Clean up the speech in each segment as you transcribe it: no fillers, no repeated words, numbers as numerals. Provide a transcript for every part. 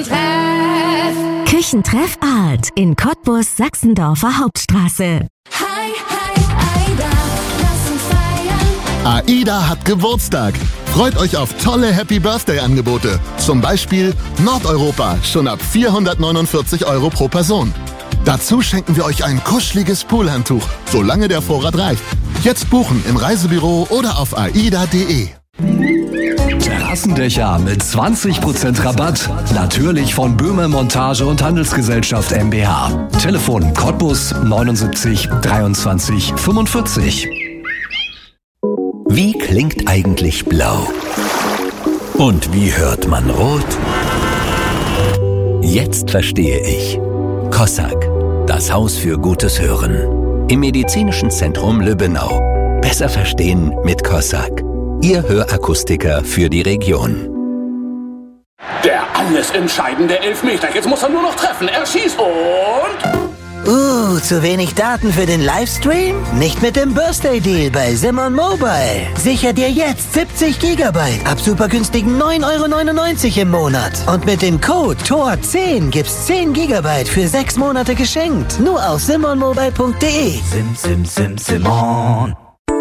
Küchentreff Art in Cottbus, Sachsendorfer Hauptstraße. Hi, Aida, lass uns feiern. AIDA hat Geburtstag. Freut euch auf tolle Happy-Birthday-Angebote. Zum Beispiel Nordeuropa, schon ab 449 € pro Person. Dazu schenken wir euch ein kuscheliges Poolhandtuch, solange der Vorrat reicht. Jetzt buchen im Reisebüro oder auf aida.de. Terrassendächer mit 20% Rabatt. Natürlich von Böhme Montage und Handelsgesellschaft mbH. Telefon Cottbus 79 23 45. Wie klingt eigentlich blau? Und wie hört man rot? Jetzt verstehe ich. Kossak, das Haus für gutes Hören. Im Medizinischen Zentrum Lübbenau. Besser verstehen mit Kossak. Ihr Hörakustiker für die Region. Der alles entscheidende Elfmeter. Jetzt muss er nur noch treffen. Er schießt und... zu wenig Daten für den Livestream? Nicht mit dem Birthday Deal bei Simon Mobile. Sicher dir jetzt 70 GB ab super günstigen 9,99 € im Monat. Und mit dem Code TOR10 gibt's 10 GB für 6 Monate geschenkt. Nur auf simonmobile.de. Simon.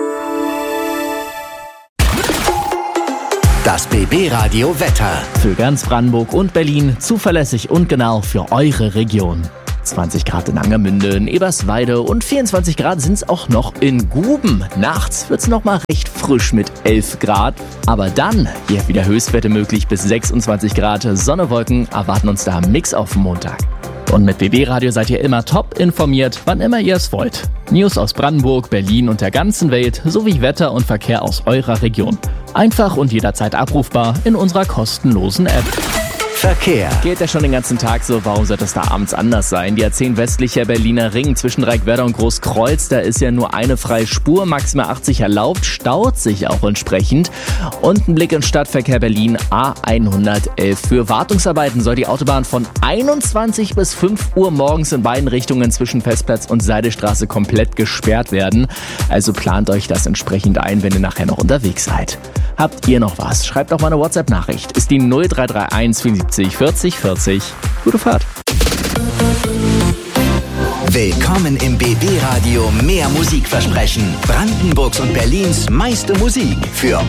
Das BB-Radio Wetter. Für ganz Brandenburg und Berlin zuverlässig und genau für eure Region. 20 Grad in Angermünde, in Eberswalde und 24 Grad sind es auch noch in Guben. Nachts wird es noch mal recht frisch mit 11 Grad. Aber dann hier wieder Höchstwerte möglich bis 26 Grad. Sonne, Wolken erwarten uns da am Mix auf Montag. Und mit BB Radio seid ihr immer top informiert, wann immer ihr es wollt. News aus Brandenburg, Berlin und der ganzen Welt sowie Wetter und Verkehr aus eurer Region. Einfach und jederzeit abrufbar in unserer kostenlosen App. Verkehr. Geht ja schon den ganzen Tag so, warum sollte es da abends anders sein? Die A10 westlicher Berliner Ring zwischen Reicwerder und Großkreuz, da ist ja nur eine freie Spur, maximal 80 erlaubt, staut sich auch entsprechend. Und ein Blick in Stadtverkehr Berlin, A111. Für Wartungsarbeiten soll die Autobahn von 21 bis 5 Uhr morgens in beiden Richtungen zwischen Festplatz und Seidestraße komplett gesperrt werden. Also plant euch das entsprechend ein, wenn ihr nachher noch unterwegs seid. Habt ihr noch was? Schreibt auch mal eine WhatsApp-Nachricht. Ist die 0331 74 40 40. Gute Fahrt. Willkommen im BB-Radio. Mehr Musik versprechen. Brandenburgs und Berlins meiste Musik für